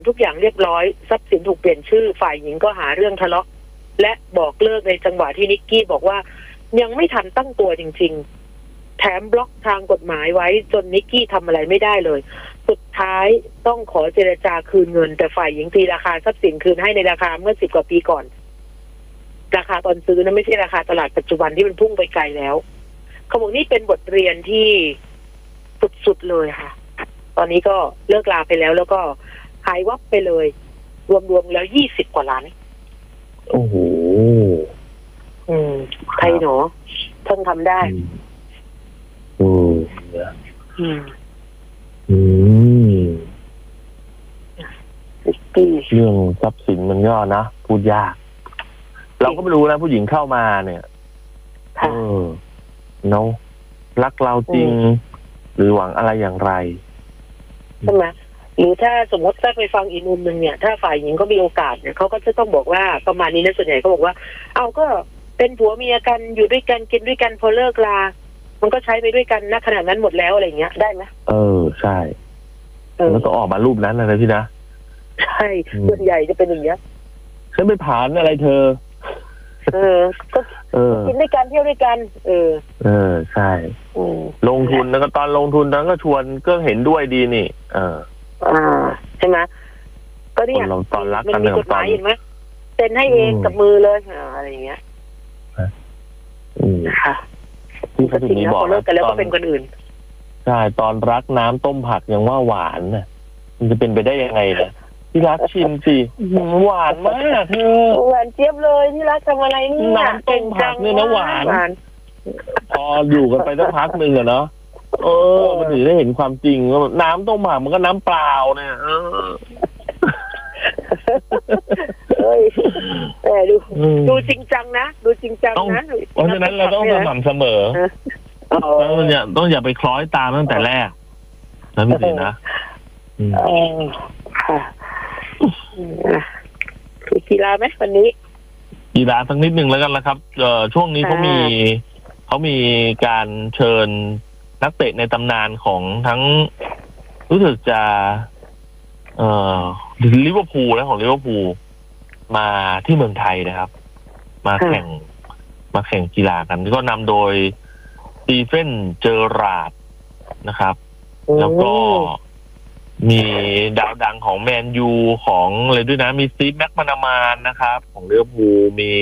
ทุกอย่างเรียบร้อยทรัพย์สินถูกเปลี่ยนชื่อฝ่ายหญิงก็หาเรื่องทะเลาะและบอกเลิกในจังหวะที่นิกกี้บอกว่ายังไม่ทันตั้งตัวจริงๆแถมบล็อกทางกฎหมายไว้จนนิกกี้ทำอะไรไม่ได้เลยสุดท้ายต้องขอเจรจาคืนเงินแต่ฝ่ายหญิงตีราคาทรัพย์สินคืนให้ในราคาเมื่อ10 กว่าปีก่อนราคาตอนซื้อนะไม่ใช่ราคาตลาดปัจจุบันที่มันพุ่งไปไกลแล้วเขาบอกนี่เป็นบทเรียนที่สุดๆเลยค่ะตอนนี้ก็เลิกลาไปแล้วแล้วก็หายวับไปเลยรวมๆแล้ว20 กว่าล้านโอ้โหใครหนอเพิ่งทำได้เรื่องทรัพย์สินมันก็นะพูดยากเราก็ไม่รู้นะผู้หญิงเข้ามาเนี่ยเนาะรักเราจริงหรือหวังอะไรอย่างไรใช่ไหมหรือถ้าสมมติถ้าไปฟังอีกมุมหนึ่งเนี่ยถ้าฝ่ายหญิงก็มีโอกาสเนี่ยเขาก็จะต้องบอกว่าประมาณนี้นะส่วนใหญ่เขาบอกว่าเอาก็เป็นผัวเมียกันอยู่ด้วยกันกินด้วยกันพอเลิกลามันก็ใช้ไปด้วยกันณขณะนั้นหมดแล้วอะไรเงี้ยได้ไหมใช่แล้วก็ออกมารูปนั้นนะพี่นะใช่ส่วนใหญ่จะเป็นอย่างเงี้ยฉันไปผ่านอะไรเธอก็กินด้วยกันเที่ยวด้วยกันใช่ลงทุนแล้วก็ตอนลงทุนนั้นก็ชวนก็เห็นด้วยดีนี่ใช่ไหมก็เนี่ยตอนรักมันมีกฎหมายเห็นไหมเซ็นให้เองกับมือเลยอะไรอย่างเงี้ยนะคะที่เขาถึงบอกเลิกกันแล้วก็เป็นคนอื่นใช่ตอนรักน้ำต้มผักยังว่าหวานน่ะมันจะเป็นไปได้ยังไงนะที่รักชิมสิหวานมากเธอหวานเจี๊ยบเลยที่รักทำอะไรนี่น้ำต้มผักเนี่ยนะหวานพออยู่กันไปสักพักหนึ่งอะเนาะมันถึงได้เห็นความจริงว่าน้ำต้มผักมันก็น้ำเปล่าเนี่ยดูจริงจังนะดูจริงจังนะเพราะฉะนั้นเราต้องสม่ำเสมอต้องอย่าไปคล้อยตามตั้งแต่แรกนะพี่ตีนะค่ะมีกีฬาไหมวันนี้กีฬาสักนิดหนึ่งแล้วกันนะครับช่วงนี้เขามีการเชิญนักเตะในตำนานของทั้งรู้สึกจะลิเวอร์พูลและของลิเวอร์พูลมาที่เมืองไทยนะครับมาแข่งกีฬากันก็นำโดยสตีเฟนเจอราร์ดนะครับแล้วก็มีดาวดังของแมนยูของอะไรด้วยนะมีสตีฟแม็กมานามานนะครับของลิเวอร์พูลมี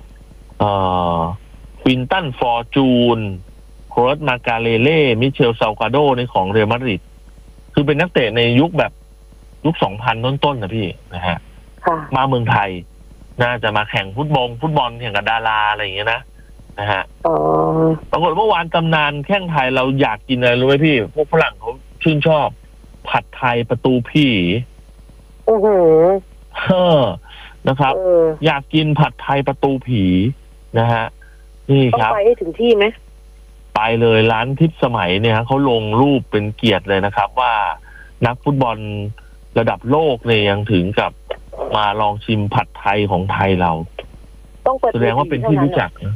ควินตันฟอร์จูนโครสมาการเล่มิเชลซาลกาโดในของเรอัลมาดริดคือเป็นนักเตะในยุคแบบยุค 2000 ต้นๆนะพี่นะฮะมาเมืองไทยน่าจะมาแข่งฟุตบอลแข่งกับดาราอะไรอย่างเงี้ยนะฮะปรากฏเมื่อวานตำนานแข้งไทยเราอยากกินอะไรรู้ไหมพี่พวกฝรั่งเขาชื่นชอบผัดไทยประตูผีนะครับอยากกินผัดไทยประตูผีนะฮะนี่ครับต้องไปให้ถึงที่ไหมไปเลยร้านทิพย์สมัยเนี่ยเขาลงรูปเป็นเกียรติเลยนะครับว่านักฟุตบอลระดับโลกเนี่ยยังถึงกับมาลองชิมผัดไทยของไทยเราแสดงว่าเป็นที่รู้จักนะ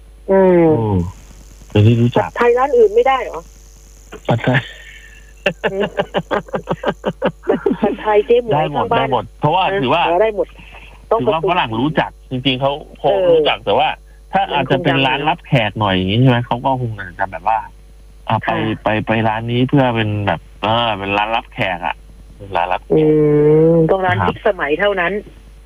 เป็นที่รู้จักไทยร้านอื่นไม่ได้เหรอผัดไทยผัดไทยเจ๊หมูได้หมดเพราะว่าถือว่าฝรั่งรู้จักจริงๆเขาคงรู้จักแต่ว่าถ้าอาจจะเป็นร้านรับแขกหน่อยอย่างนี้ใช่ไหมเขาก็คงจะแบบว่าไปร้านนี้เพื่อเป็นแบบเป็นร้านรับแขกร้านรับแขกต้องร้านทิพย์สมัยเท่านั้น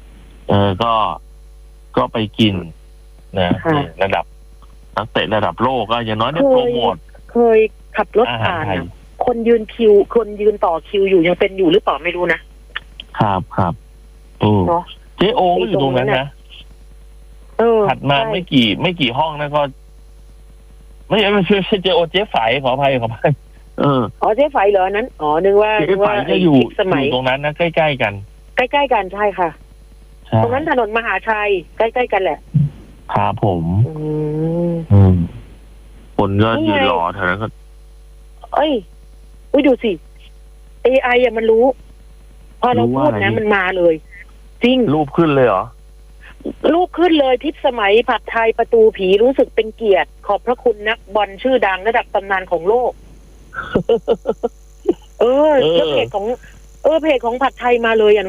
ก็ไปกินนะระดับนักเตะระดับโลกก็อย่างน้อยได้โปรโมทเคยขับรถผ่านคนยืนต่อคิวอยู่ยังเป็นอยู่หรือเปล่าไม่รู้นะครับเจ๊โอก็อยู่ตรงนั้นนะถัดมาไม่กี่ห้องนะก็ไม่ใช่เจ๊โอเจ๊ไฝขออภัยเจ๊ไฝเหรอนั้นนึกว่าเจ๊ไฝก็อยู่ตรงนั้นนะใกล้ๆกันใกล้ๆกันใช่ค่ะตรงนั้นถนนมหาชัยใกล้ๆกันแหละครับผมคนก็ยืนรอแถวนั้นก็ดูสิ AI มันรู้พอเราพูดนะมันมาเลยจริงรูปขึ้นเลยเหรอรูปขึ้นเลยทิพย์สมัยผัดไทยประตูผีรู้สึกเป็นเกียรติขอบพระคุณนักบอลชื่อดังระดับตำนานของโลกแล้วเพจของผัดไทยมาเลย